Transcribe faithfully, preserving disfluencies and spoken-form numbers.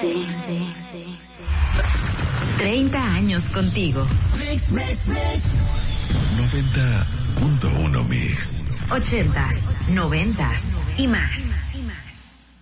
treinta años contigo. Mix, mix, mix. noventa punto uno Mix. ochentas, noventas y más.